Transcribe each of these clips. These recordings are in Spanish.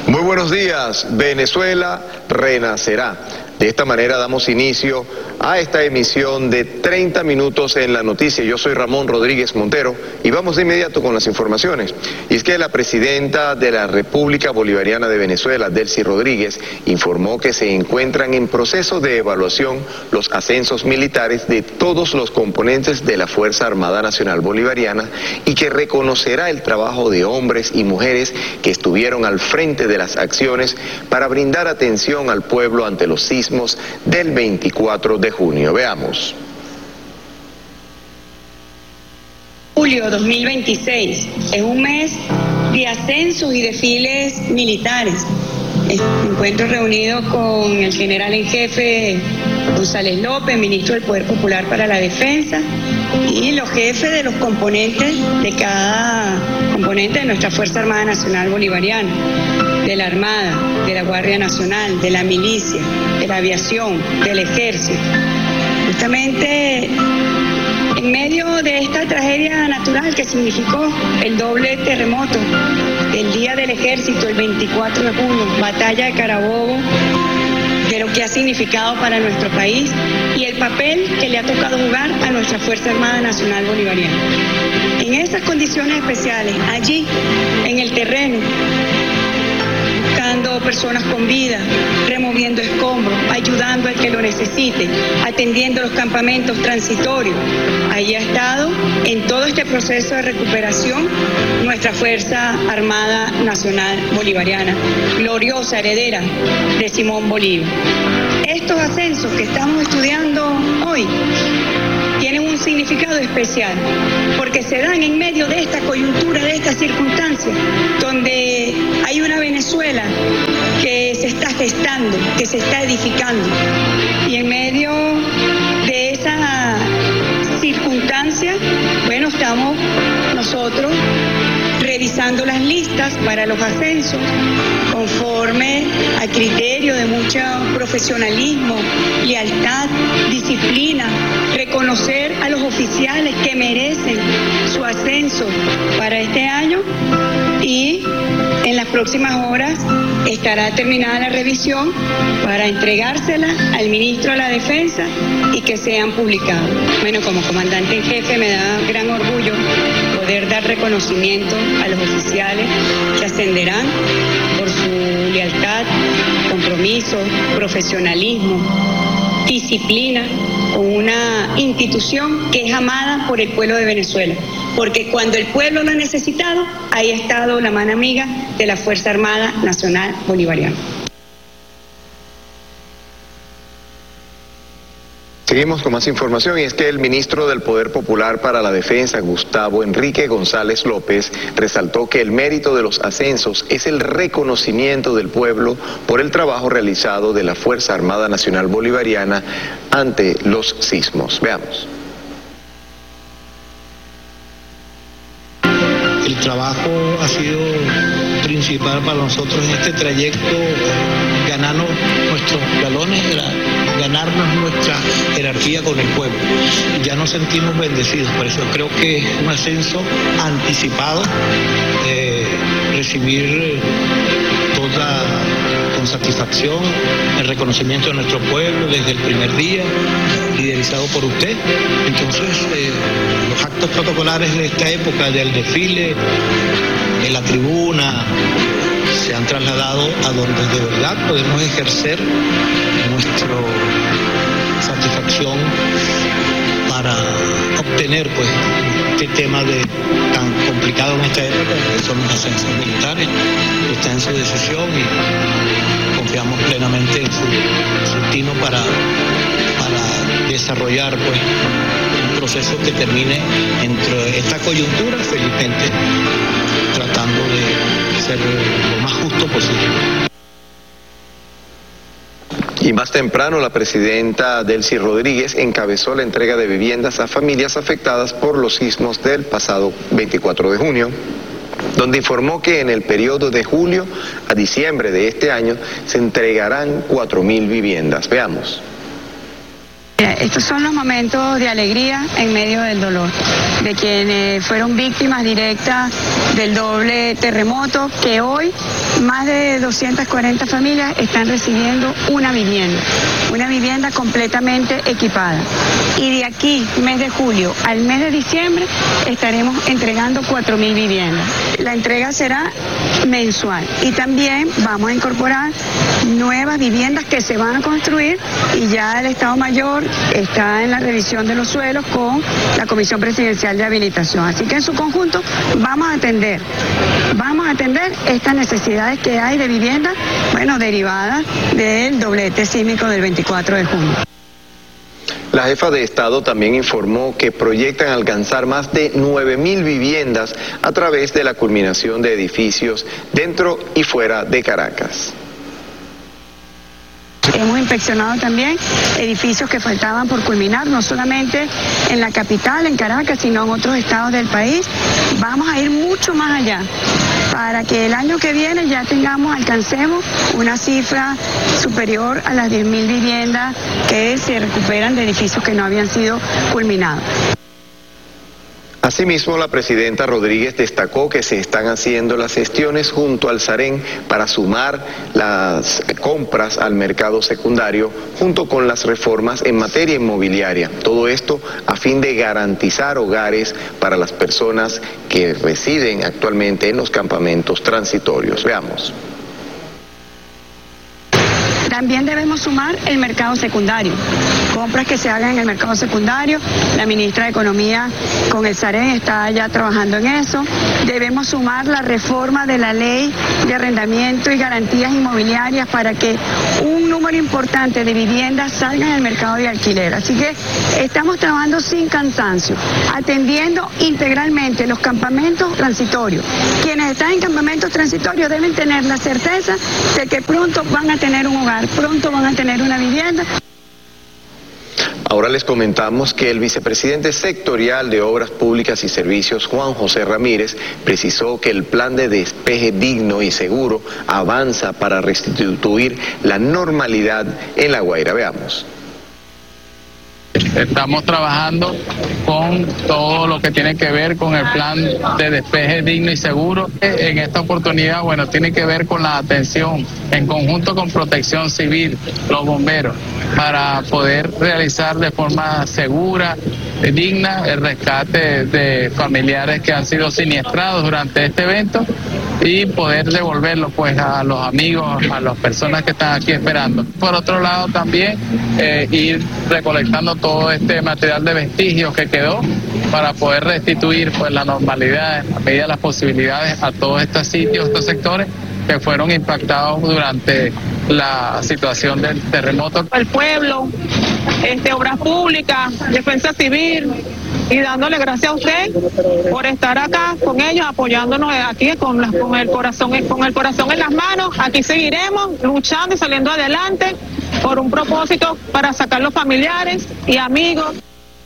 Muy buenos días. Venezuela renacerá. De esta manera damos inicio a esta emisión de 30 minutos en la noticia. Yo soy Ramón Rodríguez Montero y vamos de inmediato con las informaciones. Y es que la presidenta de la República Bolivariana de Venezuela, Delcy Rodríguez, informó que se encuentran en proceso de evaluación los ascensos militares de todos los componentes de la Fuerza Armada Nacional Bolivariana y que reconocerá el trabajo de hombres y mujeres que estuvieron al frente de las acciones para brindar atención al pueblo ante los sismos del 24 de junio. Veamos. Julio 2026 es un mes de ascensos y desfiles militares. Me encuentro reunido con el general en jefe González López, ministro del Poder Popular para la Defensa, y los jefes de los componentes de cada componente de nuestra Fuerza Armada Nacional Bolivariana, de la Armada, de la Guardia Nacional, de la Milicia, de la Aviación, del Ejército. Justamente en medio de esta tragedia natural que significó el doble terremoto, el Día del Ejército, el 24 de junio, Batalla de Carabobo, de lo que ha significado para nuestro país y el papel que le ha tocado jugar a nuestra Fuerza Armada Nacional Bolivariana. En esas condiciones especiales, allí, en el terreno, buscando personas con vida, removiendo escombros, ayudando al que lo necesite, atendiendo los campamentos transitorios. Ahí ha estado en todo este proceso de recuperación nuestra Fuerza Armada Nacional Bolivariana, gloriosa heredera de Simón Bolívar. Estos ascensos que estamos estudiando hoy tienen un significado especial, porque se dan en medio de esta coyuntura, de esta circunstancia, donde hay una Venezuela que se está gestando, que se está edificando, y en medio de esa circunstancia, bueno, estamos nosotros revisando las listas para los ascensos conforme a criterio de mucho profesionalismo, lealtad, disciplina, reconocer a los oficiales que merecen su ascenso para este año, y en las próximas horas estará terminada la revisión para entregársela al ministro de la Defensa y que sean publicados. Bueno, como comandante en jefe me da gran orgullo poder dar reconocimiento a los oficiales que ascenderán por su lealtad, compromiso, profesionalismo, disciplina, con una institución que es amada por el pueblo de Venezuela, porque cuando el pueblo lo ha necesitado, ahí ha estado la mano amiga de la Fuerza Armada Nacional Bolivariana. Seguimos con más información, y es que el ministro del Poder Popular para la Defensa, Gustavo Enrique González López, resaltó que el mérito de los ascensos es el reconocimiento del pueblo por el trabajo realizado de la Fuerza Armada Nacional Bolivariana ante los sismos. Veamos. El trabajo ha sido principal para nosotros en este trayecto, ganarnos nuestros galones, ganarnos nuestra jerarquía con el pueblo. Ya nos sentimos bendecidos, por eso creo que es un ascenso anticipado, recibir con satisfacción el reconocimiento de nuestro pueblo desde el primer día, liderizado por usted. Entonces, los actos protocolares de esta época, del desfile, en la tribuna, se han trasladado a donde de verdad podemos ejercer nuestra satisfacción para obtener pues este tema tan complicado en esta época, que son los ascensos militares, que está en su decisión, y confiamos plenamente en su destino para desarrollar pues un proceso que termine entre esta coyuntura, felizmente tratando de ser lo más justo posible. Y más temprano, la presidenta Delcy Rodríguez encabezó la entrega de viviendas a familias afectadas por los sismos del pasado 24 de junio, donde informó que en el periodo de julio a diciembre de este año se entregarán 4.000 viviendas. Veamos. Estos son los momentos de alegría en medio del dolor, de quienes fueron víctimas directas del doble terremoto, que hoy más de 240 familias están recibiendo una vivienda completamente equipada. Y de aquí, mes de julio al mes de diciembre, estaremos entregando 4.000 viviendas. La entrega será mensual y también vamos a incorporar nuevas viviendas que se van a construir, y ya el Estado Mayor está en la revisión de los suelos con la Comisión Presidencial de Habilitación. Así que en su conjunto vamos a atender estas necesidades que hay de vivienda, derivadas del doblete sísmico del 24 de junio. La jefa de Estado también informó que proyectan alcanzar más de 9.000 viviendas a través de la culminación de edificios dentro y fuera de Caracas. Hemos inspeccionado también edificios que faltaban por culminar, no solamente en la capital, en Caracas, sino en otros estados del país. Vamos a ir mucho más allá para que el año que viene ya alcancemos una cifra superior a las 10.000 viviendas que se recuperan de edificios que no habían sido culminados. Asimismo, la presidenta Rodríguez destacó que se están haciendo las gestiones junto al Sarén para sumar las compras al mercado secundario junto con las reformas en materia inmobiliaria. Todo esto a fin de garantizar hogares para las personas que residen actualmente en los campamentos transitorios. Veamos. También debemos sumar el mercado secundario, compras que se hagan en el mercado secundario. La ministra de Economía con el Sarén está ya trabajando en eso. Debemos sumar la reforma de la ley de arrendamiento y garantías inmobiliarias para que un número importante de viviendas salgan al mercado de alquiler. Así que estamos trabajando sin cansancio, atendiendo integralmente los campamentos transitorios. Quienes están en campamentos transitorios deben tener la certeza de que pronto van a tener un hogar, pronto van a tener una vivienda. Ahora les comentamos que el vicepresidente sectorial de Obras Públicas y Servicios, Juan José Ramírez, precisó que el plan de despeje digno y seguro avanza para restituir la normalidad en La Guaira. Veamos. Estamos trabajando con todo lo que tiene que ver con el plan de despeje digno y seguro. En esta oportunidad, tiene que ver con la atención en conjunto con Protección Civil, los bomberos, para poder realizar de forma segura, digna, el rescate de familiares que han sido siniestrados durante este evento y poder devolverlo a los amigos, a las personas que están aquí esperando. Por otro lado también ir recolectando todo este material de vestigios que quedó para poder restituir la normalidad a medida de las posibilidades a todos estos sitios, estos sectores que fueron impactados durante la situación del terremoto. El pueblo, Obras Públicas, Defensa Civil, y dándole gracias a usted por estar acá con ellos, apoyándonos aquí con el corazón en las manos. Aquí seguiremos luchando y saliendo adelante por un propósito para sacar los familiares y amigos.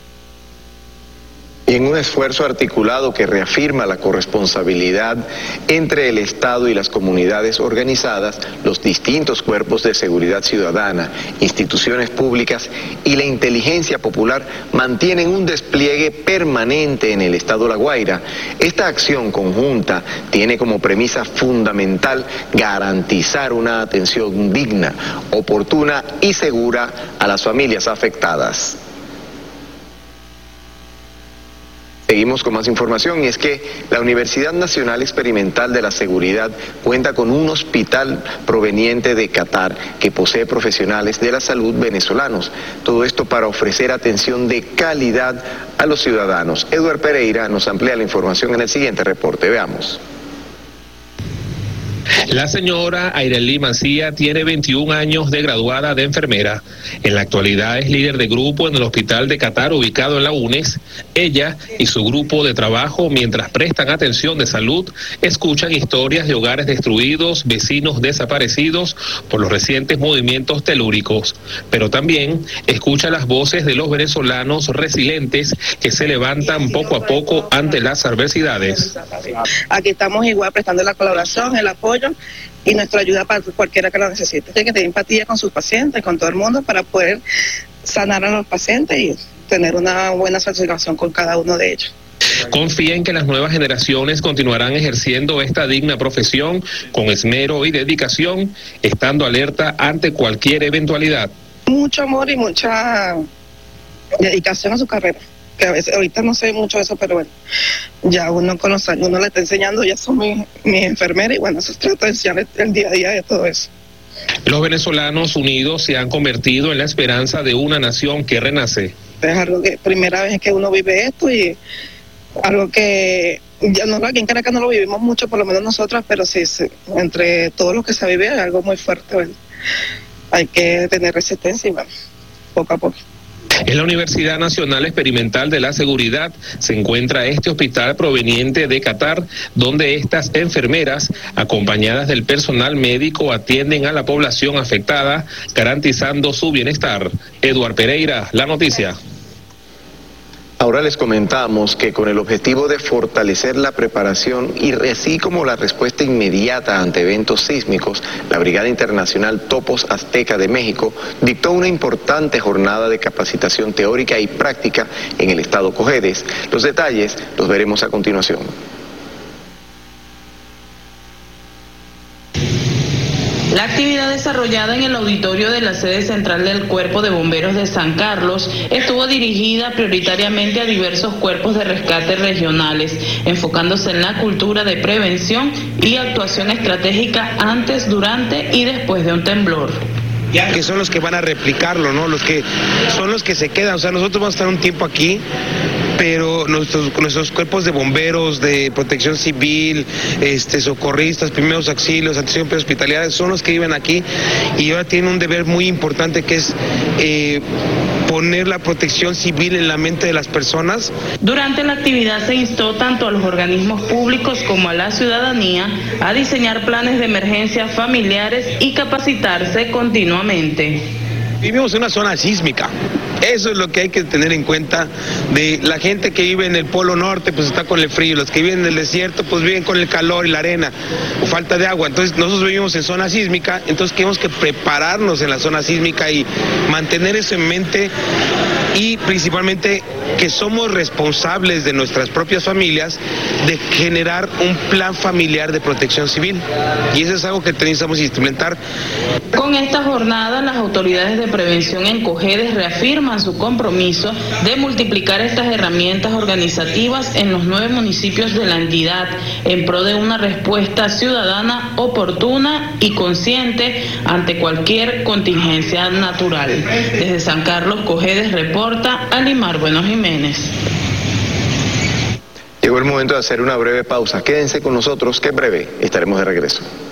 Y en un esfuerzo articulado que reafirma la corresponsabilidad entre el Estado y las comunidades organizadas, los distintos cuerpos de seguridad ciudadana, instituciones públicas y la inteligencia popular mantienen un despliegue permanente en el Estado La Guaira. Esta acción conjunta tiene como premisa fundamental garantizar una atención digna, oportuna y segura a las familias afectadas. Seguimos con más información, y es que la Universidad Nacional Experimental de la Seguridad cuenta con un hospital proveniente de Qatar que posee profesionales de la salud venezolanos. Todo esto para ofrecer atención de calidad a los ciudadanos. Eduard Pereira nos amplía la información en el siguiente reporte. Veamos. La señora Aireli Mancía tiene 21 años de graduada de enfermera. En la actualidad es líder de grupo en el Hospital de Qatar ubicado en la UNES. Ella y su grupo de trabajo, mientras prestan atención de salud, escuchan historias de hogares destruidos, vecinos desaparecidos por los recientes movimientos telúricos. Pero también escucha las voces de los venezolanos resilientes que se levantan poco a poco ante las adversidades. Aquí estamos igual prestando la colaboración, el apoyo y nuestra ayuda para cualquiera que lo necesite. Hay que tener empatía con sus pacientes, con todo el mundo, para poder sanar a los pacientes y tener una buena satisfacción con cada uno de ellos. Confía en que las nuevas generaciones continuarán ejerciendo esta digna profesión con esmero y dedicación, estando alerta ante cualquier eventualidad. Mucho amor y mucha dedicación a su carrera, que a veces ahorita no sé mucho de eso, pero bueno, ya uno con los años uno le está enseñando, ya son mi enfermera y bueno, eso se trata de enseñar el día a día de todo eso. Los venezolanos unidos se han convertido en la esperanza de una nación que renace. Es algo que primera vez que uno vive esto y algo que ya no, aquí en Caracas no lo vivimos mucho, por lo menos nosotras, pero sí, entre todos los que se vive es algo muy fuerte. Bueno, hay que tener resistencia y bueno, poco a poco. En la Universidad Nacional Experimental de la Seguridad se encuentra este hospital proveniente de Qatar, donde estas enfermeras, acompañadas del personal médico, atienden a la población afectada, garantizando su bienestar. Eduard Pereira, La Noticia. Ahora les comentamos que con el objetivo de fortalecer la preparación y así como la respuesta inmediata ante eventos sísmicos, la Brigada Internacional Topos Azteca de México dictó una importante jornada de capacitación teórica y práctica en el estado Cojedes. Los detalles los veremos a continuación. La actividad desarrollada en el auditorio de la sede central del Cuerpo de Bomberos de San Carlos estuvo dirigida prioritariamente a diversos cuerpos de rescate regionales, enfocándose en la cultura de prevención y actuación estratégica antes, durante y después de un temblor. Que son los que van a replicarlo, ¿no? Son los que se quedan, o sea, nosotros vamos a estar un tiempo aquí, pero nuestros cuerpos de bomberos, de protección civil, socorristas, primeros auxilios, atención prehospitalaria, son los que viven aquí y ahora tienen un deber muy importante que es poner la protección civil en la mente de las personas. Durante la actividad se instó tanto a los organismos públicos como a la ciudadanía a diseñar planes de emergencia familiares y capacitarse continuamente. Vivimos en una zona sísmica. Eso es lo que hay que tener en cuenta. De la gente que vive en el Polo Norte, pues está con el frío. Los que viven en el desierto, pues viven con el calor y la arena o falta de agua. Entonces nosotros vivimos en zona sísmica, entonces tenemos que prepararnos en la zona sísmica y mantener eso en mente y principalmente que somos responsables de nuestras propias familias de generar un plan familiar de protección civil. Y eso es algo que necesitamos implementar. Con esta jornada, las autoridades de prevención en Cojedes reafirman su compromiso de multiplicar estas herramientas organizativas en los 9 municipios de la entidad en pro de una respuesta ciudadana oportuna y consciente ante cualquier contingencia natural. Desde San Carlos, Cojedes, reporta Alimar Bueno Jiménez. Llegó el momento de hacer una breve pausa. Quédense con nosotros, que en breve estaremos de regreso.